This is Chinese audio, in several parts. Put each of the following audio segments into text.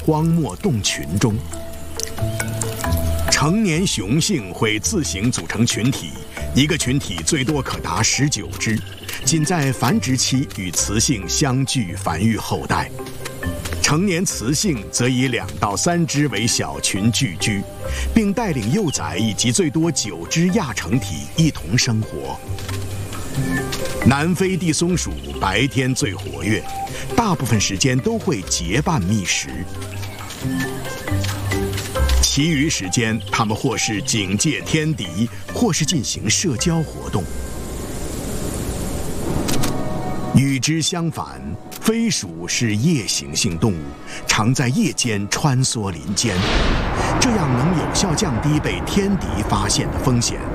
荒漠洞群中。成年雄性会自行组成群体，一个群体最多可达19只，仅在繁殖期与雌性相聚繁育后代。成年雌性则以2到3只为小群聚居，并带领幼崽以及最多9只亚成体一同生活。南非地松鼠白天最活跃，大部分时间都会结伴觅食。其余时间，它们或是警戒天敌，或是进行社交活动。与之相反，飞鼠是夜行性动物，常在夜间穿梭林间，这样能有效降低被天敌发现的风险。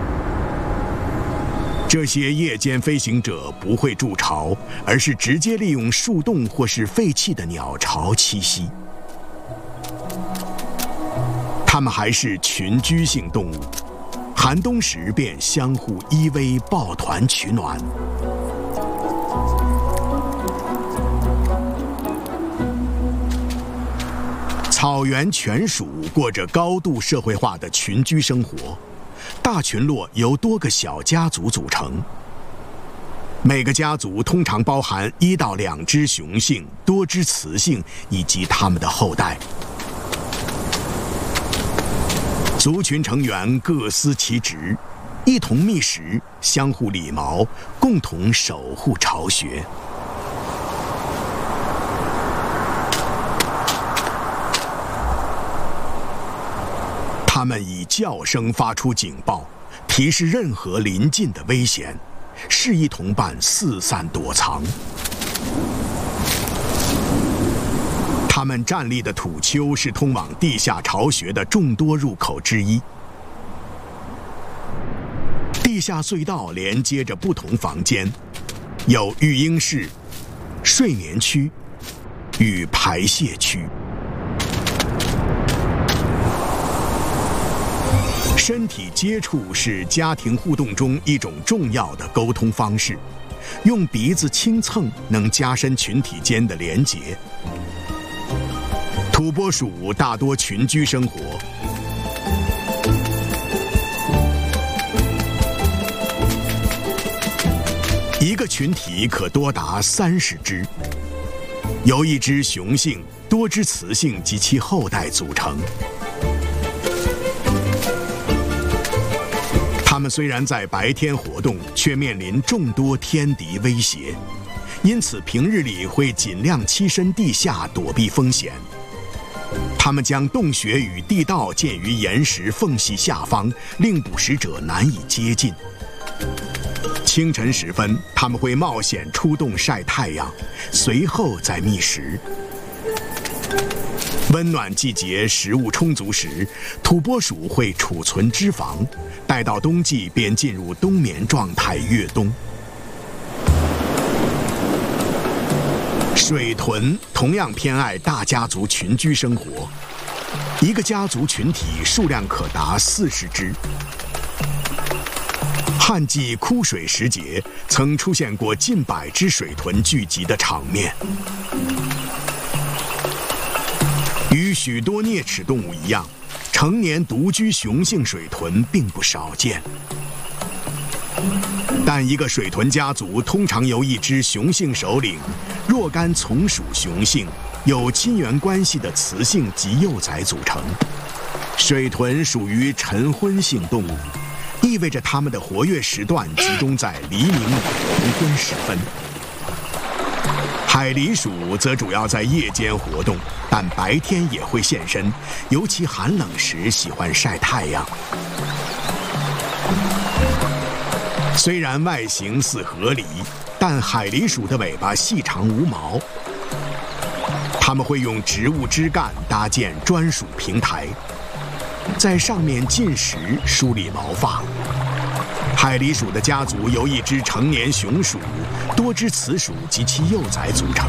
这些夜间飞行者不会筑巢，而是直接利用树洞或是废弃的鸟巢栖息。它们还是群居性动物，寒冬时便相互依偎，抱团取暖。草原犬鼠过着高度社会化的群居生活，大群落由多个小家族组成。每个家族通常包含1到2只雄性、多只雌性以及它们的后代。族群成员各司其职，一同觅食，相互理毛，共同守护巢穴。它们以叫声发出警报，提示任何临近的危险，示意同伴四散躲藏。它们站立的土丘是通往地下巢穴的众多入口之一。地下隧道连接着不同房间，有育婴室、睡眠区与排泄区。身体接触是家庭互动中一种重要的沟通方式，用鼻子轻蹭能加深群体间的连结。土拨鼠大多群居生活，一个群体可多达30只，由1只雄性、多只雌性及其后代组成。它们虽然在白天活动，却面临众多天敌威胁，因此平日里会尽量栖身地下躲避风险。它们将洞穴与地道建于岩石缝隙下方，令捕食者难以接近。清晨时分，它们会冒险出洞晒太阳，随后再觅食。温暖季节食物充足时，土拨鼠会储存脂肪，待到冬季便进入冬眠状态越冬。水豚同样偏爱大家族群居生活，一个家族群体数量可达40只。旱季枯水时节，曾出现过近100只水豚聚集的场面。与许多啮齿动物一样，成年独居雄性水豚并不少见。但一个水豚家族通常由1只雄性首领、若干从属雄性、有亲缘关系的雌性及幼崽组成。水豚属于晨昏性动物，意味着它们的活跃时段集中在黎明与黄昏时分。海狸鼠则主要在夜间活动，但白天也会现身，尤其寒冷时喜欢晒太阳。虽然外形似河狸，但海狸鼠的尾巴细长无毛。它们会用植物枝干搭建专属平台，在上面进食梳理毛发。海狸鼠的家族由1只成年雄鼠、多只雌鼠及其幼崽组成。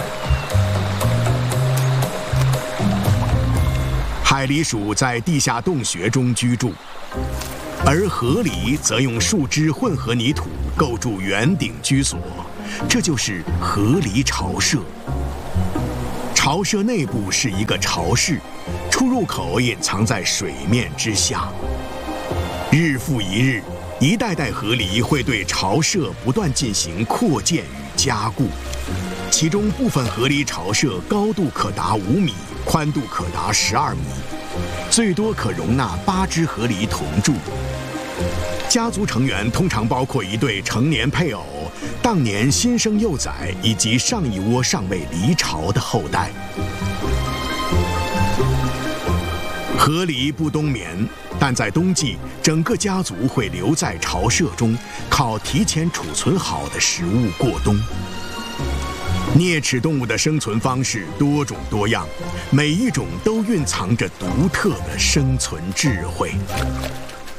海狸鼠在地下洞穴中居住，而河狸则用树枝混合泥土构筑圆顶居所，这就是河狸巢舍。 巢舍内部是一个巢室，出入口隐藏在水面之下。日复一日，一代代河狸会对巢舍不断进行扩建与加固，其中部分河狸巢舍高度可达5米，宽度可达12米，最多可容纳8只河狸同住。家族成员通常包括一对成年配偶、当年新生幼崽以及上一窝尚未离巢的后代。河狸不冬眠，但在冬季，整个家族会留在巢舍中，靠提前储存好的食物过冬。啮齿动物的生存方式多种多样，每一种都蕴藏着独特的生存智慧。